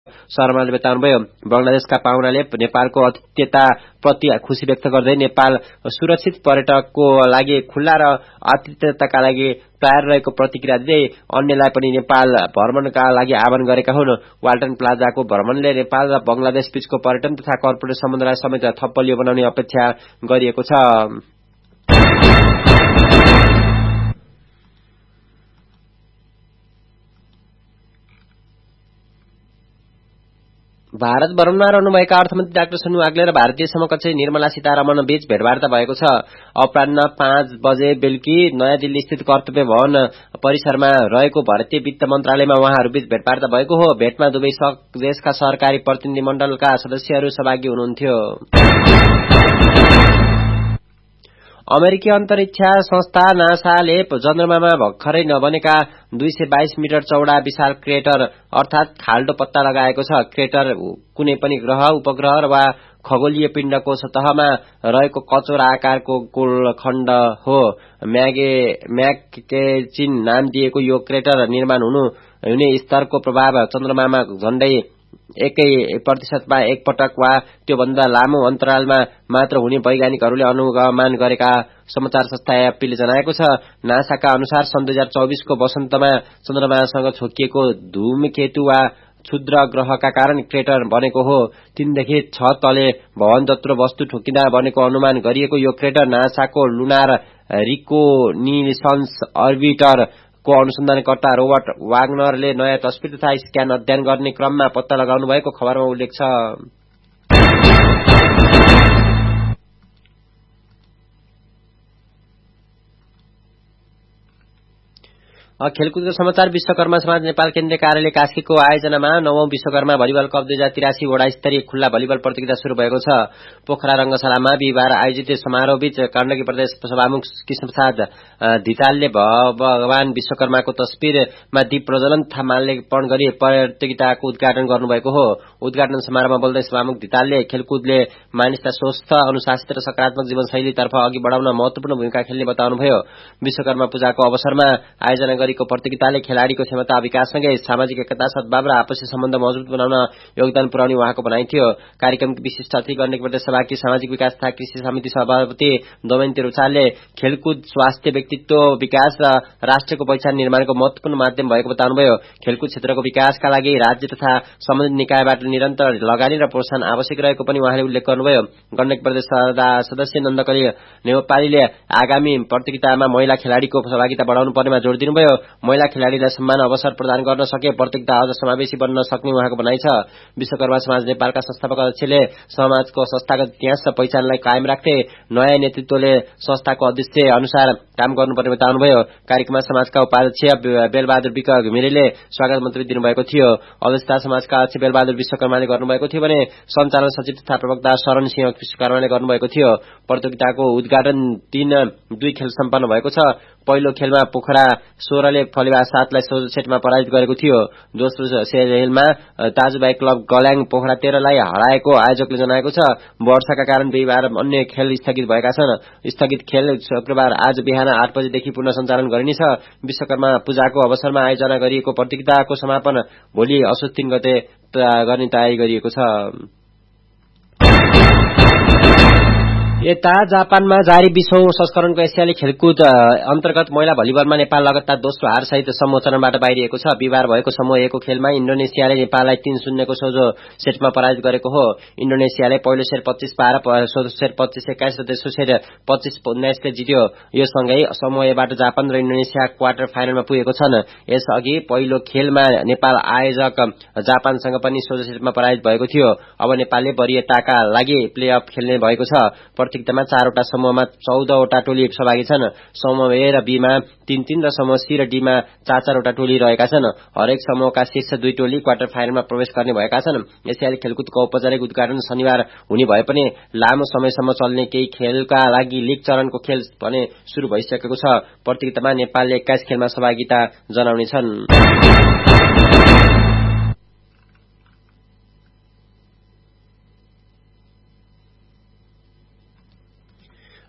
शर्माले बताउनुभयो। बंगलादेशका पाहुनाले नेपालको आतिथ्यता प्रति खुशी व्यक्त गर्दै नेपाल सुरक्षित पर्यटकको लागि खुल्ला र आतिथ्यताका लागि तयार रहेको प्रतिक्रिया दिँदै अन्यलाई पनि नेपाल भ्रमणका लागि आह्वान गरेका हुन्। वाल्टन प्लाजाको भ्रमणले नेपाल र बंगलादेश बीचको पर्यटन तथा कर्पोरेट सम्बन्धलाई समेत थप बलियो बनाउने अपेक्षा गरिएको छ। भारत भ्रमणमा रहनुभएका अर्थमन्त्री डाक्टर सोनु वाग्ले र भारतीय समकक्षी निर्मला सीतारमण बीच भेटवार्ता भएको छ। अपराह्न 5 बजे बेलुकी नयाँ दिल्ली स्थित कर्तव्य भवन परिसरमा रहेको भारतीय वित्त मन्त्रालयमा उहाँहरूबीच भेटवार्ता भएको हो। भेटमा दुवै देशका सरकारी प्रतिनिधिमण्डलका सदस्यहरू सहभागी हुनुहुन्थ्यो। अमेरिकी अन्तरिक्ष संस्था नासाले चन्द्रमामा भर्खरै नबनेका 222 मिटर चौडा विशाल क्रेटर अर्थात खाल्डो पत्ता लगाएको छ। क्रेटर कुनै पनि ग्रह, उपग्रह वा खगोलीय पिण्डको सतहमा रहेको कचौरा आकारको गोलखण्ड हो। म्यागकेचिन नाम दिएको यो क्रेटर निर्माण हुने स्तरको प्रभाव चन्द्रमामा झण्डै 1% एक पटक वा त्योभन्दा लामो अन्तरालमा मात्र हुने वैज्ञानिकहरूले अनुमान गरेका समाचार संस्था एएफपीले जनाएको छ। नासाका अनुसार सन् 2024 को वसन्तमा चन्द्रमासँग छोकिएको धूमकेतु वा क्षुद्र ग्रहका कारण क्रेटर बनेको हो। 3 देखि 6 तले भवन जत्रो वस्तु ठोकिँदा बनेको अनुमान गरिएको यो क्रेटर नासाको लुनार रिकोनिसन्स अर्बिटर को अनुसन्धानकर्ता रोबर्ट वाग्नरले नयाँ तस्बिर तथा स्क्यान अध्ययन गर्ने क्रममा पत्ता लगाउनु भएको खबरमा उल्लेख छ। खेलकुदको समाचार। विश्वकर्मा समाज नेपाल केन्द्रीय कार्यालय कास्कीको आयोजनामा 9औं विश्वकर्मा भलिबल कप 2083 वडा स्तरीय खुल्ला भलिबल प्रतियोगिता शुरू भएको छ। पोखरा रंगशालामा बिहिबार आयोजित समारोहबीच गण्डकी प्रदेश सभामुख कृष्णप्रसाद धितालले भगवान विश्वकर्माको तस्बिरमा दीप प्रज्वलन तथा माल्यार्पण गरी प्रतियोगिताको उद्घाटन गर्नुभएको हो। उद्घाटन समारोहमा बोल्दै सभामुख धितालले खेलकुदले मानिसलाई स्वस्थ, अनुशासित र सकारात्मक जीवनशैलीतर्फ अघि बढाउन महत्वपूर्ण भूमिका खेल्ने बताउनुभयो। विश्वकर्मा पूजाको अवसरमा आयोजना गरेको प्रतियोगिताले खेलाड़ीको क्षमता विकाससँगै सामाजिक एकता, सद्भाव र आपसी सम्बन्ध मजबुत बनाउन योगदान पुर्याउने उहाँको भनाइ थियो। कार्यक्रमकी विशिष्ट अतिथि गण्डकी प्रदेश सभाकी सामाजिक विकास तथा कृषि समिति सभापति दमयन्ती रुचालले खेलकुद स्वास्थ्य, व्यक्तित्व विकास र राष्ट्रको पहिचान निर्माणको महत्वपूर्ण माध्यम भएको बताउनुभयो। खेलकुद क्षेत्रको विकासका लागि राज्य तथा सम्बन्धित निकायबाट निरन्तर लगानी र प्रोत्साहन आवश्यक रहेको पनि उहाँले उल्लेख गर्नुभयो। गण्डकी प्रदेश सदस्य नन्दकली नेपालीले आगामी प्रतियोगितामा महिला खेलाड़ीको सहभागिता बढाउनु पर्नेमा जोड़ दिनुभयो। महिला खेलाड़ीलाई सम्मान अवसर प्रदान गर्न सके प्रतियोगिता अझ समावेशी बन्न सक्ने उहाँको भनाइ छ। विश्वकर्मा समाज नेपालका संस्थापक अध्यक्षले समाजको संस्थागत इतिहास र पहिचानलाई कायम राख्दै नयाँ नेतृत्वले संस्थाको उद्देश्य अनुसार काम गर्नुपर्ने बताउनुभयो। कार्यक्रममा समाजका उपाध्यक्ष बेलबहादुर विक घिमिरेले स्वागत मन्तव्य दिनुभएको थियो। अध्यक्षता समाजका अध्यक्ष बेलबहादुर विश्वकर्माले गर्नुभएको थियो भने सञ्चालन सचिव तथा प्रवक्ता शरण सिंह विश्वकर्माले गर्नुभएको थियो। प्रतियोगिताको उद्घाटन 3-2 खेल सम्पन्न भएको छ। पहिलो खेलमा पोखरा 16 ले फलेवा 7 लाई 16 सेटमा पराजित गरेको थियो। दोस्रो खेलमा ताजुबाई क्लब गल्याङ पोखरा 13 लाई हराएको आयोजकले जनाएको छ। वर्षाका कारण बिहिबार अन्य खेल स्थगित भएका छन्। स्थगित खेल शुक्रबार आज बिहान 8 बजेदेखि पुनः सञ्चालन गरिनेछ। विश्वकर्मा पूजाको अवसरमा आयोजना गरिएको प्रतियोगिताको समापन भोलि असोज 3 गते गर्ने तयारी गरिएको छ। यता जापानमा जारी 20औं संस्करणको एसियाली खेलकुद अन्तर्गत महिला भलिबलमा नेपाल लगातार दोस्रो हार सहित समूह चरणबाट बाहिरिएको छ। बिहिबार भएको समूह 1 को खेलमा इन्डोनेसियाले नेपाललाई 3-0 को सोझो सेटमा पराजित गरेको हो। इन्डोनेसियाले पहिलो सेट 25-12, सोझो सेट 25-21 र तेस्रो सेट 25-19 ले जित्यो। यो सँगै समूह एबाट जापान र इन्डोनेसिया क्वार्टर फाइनलमा पुगेको छन्। यसअघि पहिलो खेलमा नेपाल आयोजक जापानसँग पनि सोझो सेटमा पराजित भएको थियो। अब नेपालले वरियताका लागि प्लेअफ खेल्ने भएको छ। प्रतियोगितामा 4 वटा समूहमा 14 वटा टोली सहभागी छन्। समूह ए र बी मा 3-3 र समूह सी र डी मा 4-4 वटा टोली रहेका छन्। हरेक समूहका शीर्ष 2 टोली क्वार्टर फाइनलमा प्रवेश गर्ने भएका छन्। एसियाली खेलकुदको औपचारिक उद्घाटन शनिबार हुने भए पनि लामो समयसम्म चल्ने केही खेलका लागि लीग चरणको खेल भने शुरू भइसकेको छ। प्रतियोगितामा नेपालले 21 खेलमा सहभागिता जनाउनेछन्।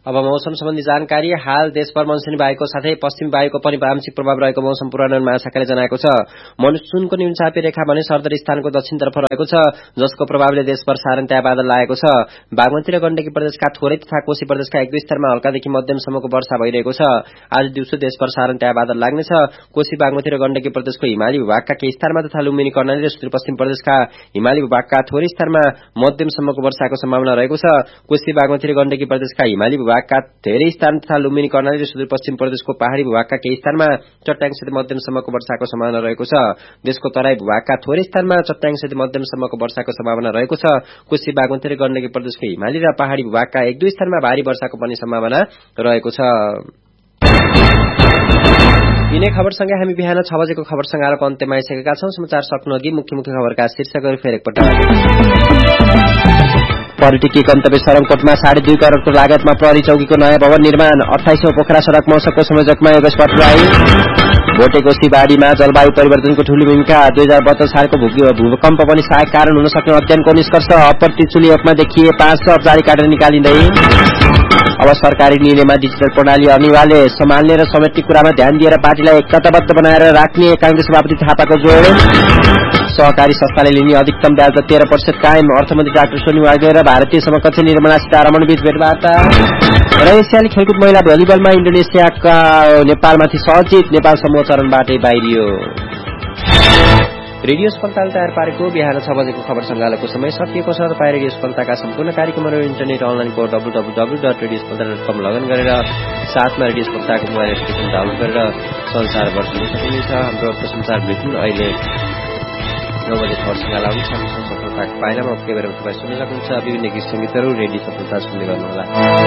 अब मौसम सम्बन्धी जानकारी। हाल देशभर मनसुनी वायुको साथै पश्चिमी वायुको पनि आंशिक प्रभाव रहेको मौसम पूर्वानुमान महाशाखाले जनाएको छ। मनसुनको निम्नचापी रेखा भने सरदर स्थानको दक्षिणतर्फ रहेको छ, जसको प्रभावले देशभर सारन्त्या बादल लागेको छ। बागमती र गण्डकी प्रदेशका थोरै तथा कोशी प्रदेशका एक दुई स्थानमा हल्कादेखि मध्यमसम्मको वर्षा भइरहेको छ। आज दिउँसो देशभर सारन्त्या बादल लाग्नेछ। कोशी, बागमती र गण्डकी प्रदेशको हिमाली भूभागका केही स्थानमा तथा लुम्बिनी, कर्णाली र सुदूरपश्चिम प्रदेशका हिमाली भूभागका थोरै स्थानमा मध्यमसम्मको वर्षाको सम्भावना रहेको छ। कोशी, बागमती र गण्डकी प्रदेशका हिमाली भूभागका धेरै स्थान तथा लुम्बिनी, कर्णाली र सुदूरपश्चिम प्रदेशको पहाड़ी भूभागका केही स्थानमा चट्याङसहित मध्यमसम्मको वर्षाको सम्भावना रहेको छ। देशको तराई भूभागका थोरै स्थानमा चट्याङसहित मध्यमसम्मको वर्षाको सम्भावना रहेको छ। कोशी, बागमती र गण्डकी प्रदेशको हिमाली र पहाड़ी भूभागका एक दुई स्थानमा भारी वर्षाको पनि सम्भावना रहेको छ। यिनै खबरसँगै हामी बिहान 6 बजेको खबर संगारको अन्त्यमा आइसकेका छौं। समाचार सक्नु अघि मुख्य मुख्य खबरका शीर्षकहरू फेरि एकपटक। पर्यटकीय गन्तव्य सरङकोटमा 2.5 करोडको लागतमा प्रहरी चौकीको नयाँ भवन निर्माण। 28औं पोखरा सड़क महोत्सवको संयोजकमा योगेश भट्टराई। भोटेको सिबाडीमा जलवायु परिवर्तनको ठूलो भूमिका। 2072 सालको भूकम्प पनि सहायक कारण हुन सक्ने अध्ययनको निष्कर्ष। अप्पर तिचुलियोकमा देखिए 5 औपचारिक काटेर निकालिँदै। अब सरकारी निर्णयमा डिजिटल प्रणाली अनिवार्य। सम्हाल्ने र समेट्ने कुरामा ध्यान दिएर पार्टीलाई एकताबद्ध बनाएर राख्ने कांग्रेस सभापति थापाको जोड। सहकारी संस्थाले लिने अधिकतम ब्याज दर 13% कायम। अर्थमन्त्री डाक्टर सोनी वाग्ले र भारतीय समकक्ष निर्मला सीतारमण बीच भेटवार्ता। र एसियाली खेलकुद महिला भलिबलमा इन्डोनेसियाका नेपालमाथि सहज जित। नेपाल समूह चरणबाटै बाहिरियो। रेडियो स्पन्ताल तयार पारेको बिहान 6 बजेको खबर संगालको समय सकिएको छ। तपाईँ रेडियो स्पन्ताका सम्पूर्ण कार्यक्रमहरू इन्टरनेट अनलाइनको www.radiosponta.com लगइन गरेर साथमा रेडियो स्पन्ताको मोबाइल एप्लिकेसन डाउनलोड गरेर संसारभर सुन्न सक्नुहुन्छ। हाम्रो संसार बुलेटिन अहिले 9 बजे खबर संगाल आउँछ। सफलताको पाइलामा केही बेरमा तपाईँ सुन्न सक्नुहुन्छ। विभिन्न गीत संगीतहरू रेडियो सफलता सुन्दै गर्नुहोला।